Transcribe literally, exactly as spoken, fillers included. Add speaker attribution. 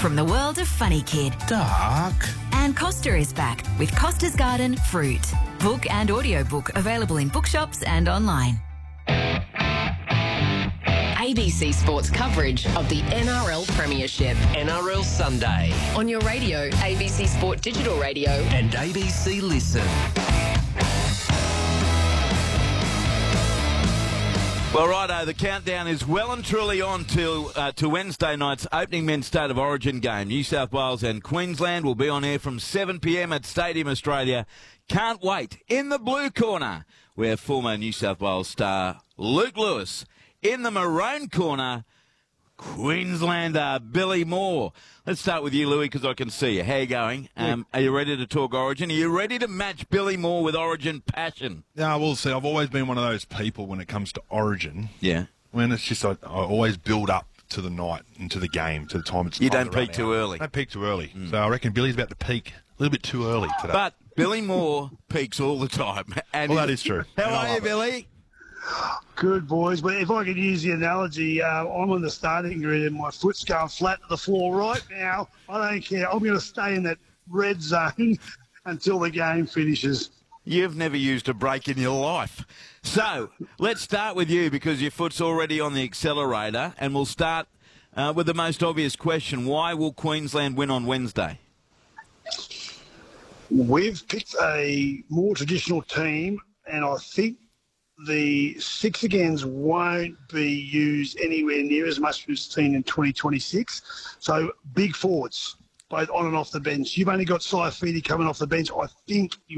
Speaker 1: from the world of Funny Kid.
Speaker 2: Dark.
Speaker 1: And Costa is back with Costa's Garden Fruit. Book and audiobook available in bookshops and online.
Speaker 3: A B C Sports coverage of the N R L Premiership.
Speaker 4: N R L Sunday.
Speaker 3: On your radio, A B C Sport Digital Radio.
Speaker 4: And A B C Listen.
Speaker 2: Well, righto, the countdown is well and truly on to, uh, to Wednesday night's opening men's State of Origin game. New South Wales and Queensland will be on air from seven p m at Stadium Australia. Can't wait. In the blue corner, where former New South Wales star Luke Lewis. In the maroon corner, Queenslander Billy Moore. Let's start with you, Louis, because I can see you. How are you going? Um, are you ready to talk Origin? Are you ready to match Billy Moore with Origin passion?
Speaker 5: Yeah, I will say I've always been one of those people when it comes to Origin.
Speaker 2: Yeah.
Speaker 5: When it's just, I, I always build up to the night and to the game, to the time it's
Speaker 2: You
Speaker 5: time
Speaker 2: don't
Speaker 5: to run
Speaker 2: peak too
Speaker 5: out.
Speaker 2: early.
Speaker 5: Don't peak too early. Mm. So I reckon Billy's about to peak a little bit too early today.
Speaker 2: But Billy Moore peaks all the time. And
Speaker 5: well, that is true.
Speaker 2: How
Speaker 5: And I
Speaker 2: are you,
Speaker 5: love it.
Speaker 2: Billy?
Speaker 6: Good, boys. But if I could use the analogy, uh, I'm on the starting grid and my foot's going flat to the floor right now. I don't care. I'm going to stay in that red zone until the game finishes.
Speaker 2: You've never used a brake in your life. So, let's start with you because your foot's already on the accelerator, and we'll start uh, with the most obvious question. Why will Queensland win on Wednesday?
Speaker 6: We've picked a more traditional team, and I think the six agains won't be used anywhere near as much as we've seen in twenty twenty-six. So big forwards, both on and off the bench. You've only got Saifidi coming off the bench. I think